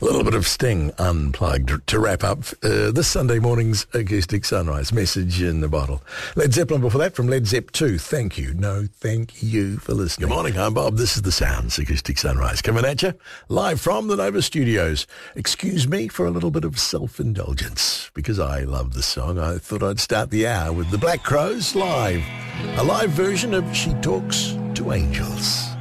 A little bit of Sting Unplugged to wrap up this Sunday morning's Acoustic Sunrise. Message in the bottle. Led Zeppelin before that from Led Zepp 2. Thank you. No, thank you for listening. Good morning, I'm Bob. This is The Sounds, Acoustic Sunrise. Coming at you live from the Nova Studios. Excuse me for a little bit of self-indulgence. Because I love the song, I thought I'd start the hour with the Black Crows live. A live version of She Talks to Angels.